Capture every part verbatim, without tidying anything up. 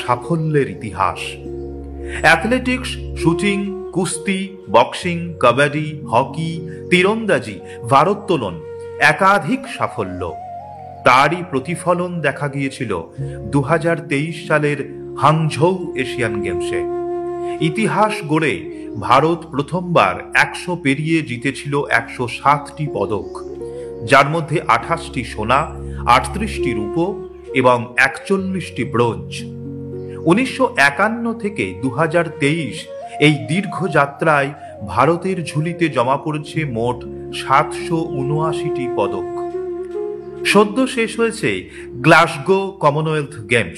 সাফল্যের ইতিহাস। Athletics, shooting, কুস্তি, বক্সিং, কাবাডি, হকি, তীরন্দাজি, ভারোত্তোলন একাধিক সাফল্য। তারই প্রতিফলন দেখা গিয়েছিল দু হাজার তেইশ সালের হাংঝৌ এশিয়ান গেমসে। ইতিহাস গড়ে ভারত প্রথমবার একশো পেরিয়ে জিতেছিল একশো সাতটি পদক, যার মধ্যে আঠাশটি সোনা, আটত্রিশটি রূপো এবং একচল্লিশটি ব্রোঞ্জ। উনিশশো একান্ন থেকে দু হাজার তেইশ এই দীর্ঘ যাত্রায় ভারতের ঝুলিতে জমা পড়েছে মোট সাতশো উনআশিটি পদক। সদ্য শেষ হয়েছে গ্লাসগো কমনওয়েলথ গেমস।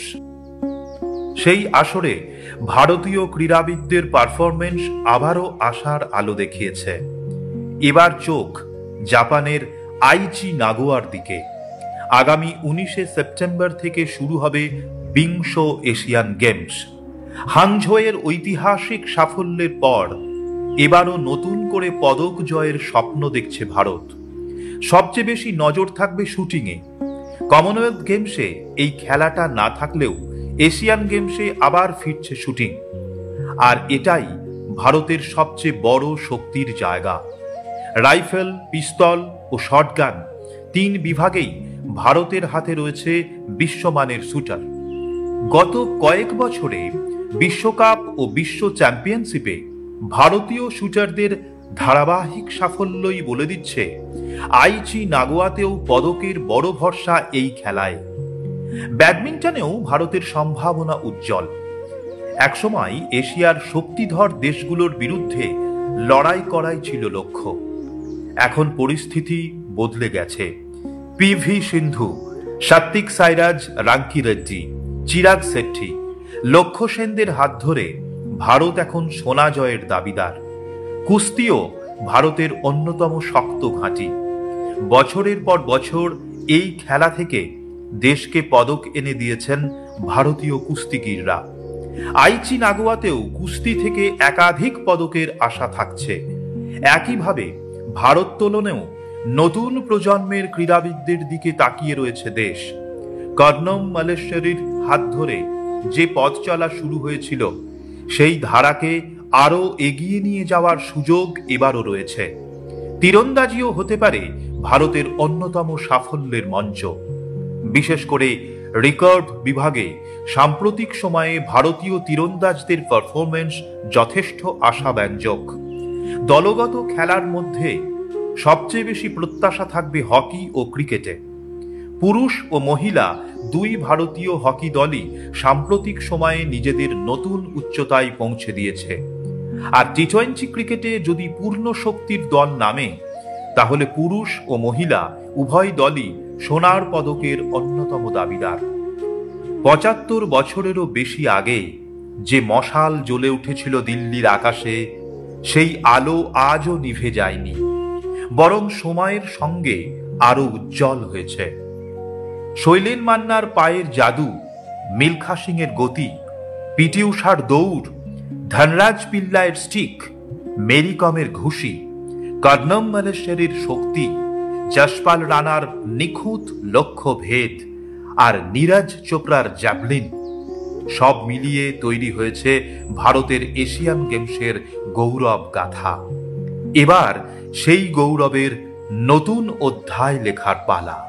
সেই আসরে ভারতীয় ক্রীড়াবিদদের পারফরমেন্স আবারও আশার আলো দেখিয়েছে। এবার চোখ জাপানের আইচি নাগোয়ার দিকে। আগামী উনিশে সেপ্টেম্বর থেকে শুরু হবে বিংশ এশিয়ান গেমস। হাংঝৌয়ের ঐতিহাসিক সাফল্যের পর এবারও নতুন করে পদক জয়ের স্বপ্ন দেখছে ভারত। সবচেয়ে বেশি নজর থাকবে শুটিংয়ে। কমনওয়েলথ গেমসে এই খেলাটা না থাকলেও এশিয়ান গেমসে আবার ফিরছে শুটিং, আর এটাই ভারতের সবচেয়ে বড় শক্তির জায়গা। রাইফেল, পিস্তল ও শটগান তিন বিভাগেই ভারতের হাতে রয়েছে বিশ্বমানের শুটার। গত কয়েক বছরে বিশ্বকাপ ও বিশ্ব চ্যাম্পিয়নশিপে ভারতীয় শুটারদের ধারাবাহিক সাফল্যই বলে দিচ্ছে আইচি নাগোয়াতেও পদকের বড় ভরসা এই খেলায়। ব্যাডমিন্টনেও ভারতের সম্ভাবনা উজ্জ্বল। একসময় এশিয়ার শক্তিধর দেশগুলোর বিরুদ্ধে লড়াই করাই ছিল লক্ষ্য। এখন পরিস্থিতি বদলে গেছে। পিভি সিন্ধু, সাত্বিক সাইরাজ, রাঙ্কি রেড্ডি, চিরাগ শেট্টি, লক্ষ্য সেনদের হাত ধরে ভারত এখন সোনা জয়ের দাবিদার। কুস্তিও ভারতের অন্যতম শক্ত ঘাঁটি। বছরের পর বছর এই খেলা থেকে দেশকে পদক এনে দিয়েছেন ভারতীয় কুস্তিগিররা। আইচি নাগোয়াতেও কুস্তি থেকে একাধিক পদকের আশা থাকছে। একইভাবে ভারোত্তোলনেও নতুন প্রজন্মের ক্রীড়াবিদদের দিকে তাকিয়ে রয়েছে দেশ। কর্ণম মালেশ্বরীর হাত ধরে যে পথ চলা শুরু হয়েছিল, সেই ধারাকে আরও এগিয়ে নিয়ে যাওয়ার সুযোগ এবারও রয়েছে। তীরন্দাজিও হতে পারে ভারতের অন্যতম সাফল্যের মঞ্চ। বিশেষ করে রিকার্ভ বিভাগে সাম্প্রতিক সময়ে ভারতীয় তীরন্দাজদের পারফরমেন্স যথেষ্ট আশাব্যঞ্জক। দলগত খেলার মধ্যে সবচেয়ে বেশি প্রত্যাশা থাকবে হকি ও ক্রিকেটে। পুরুষ ও মহিলা দুই ভারতীয় হকি দলই সাম্প্রতিক সময়ে নিজেদের নতুন উচ্চতায় পৌঁছে দিয়েছে। আর টি টোয়েন্টি ক্রিকেটে যদি পূর্ণ শক্তির দল নামে, তাহলে পুরুষ ও মহিলা উভয় দলই সোনার পদকের অন্যতম দাবিদার। পঁচাত্তর বছরেরও বেশি আগে যে মশাল জ্বলে উঠেছিল দিল্লির আকাশে, সেই আলো আজও নিভে যায়নি, বরং সময়ের সঙ্গে আরো উজ্জ্বল হয়েছে। শৈলেন মান্নার পায়ের জাদু, মিলখা সিং এর গতি, পিটি উষার দৌড়, ধনরাজ পিল্লাইয়ের স্টিক, মেরি কমের ঘুষি, কর্ণম মালেশ্বরীর শক্তি, যশপাল রানার নিখুঁত লক্ষ্য ভেদ আর নীরজ চোপড়ার জ্যাভলিন, সব মিলিয়ে তৈরি হয়েছে ভারতের এশিয়ান গেমসের গৌরব গাথা। এবার সেই গৌরবের নতুন অধ্যায় লেখার পালা।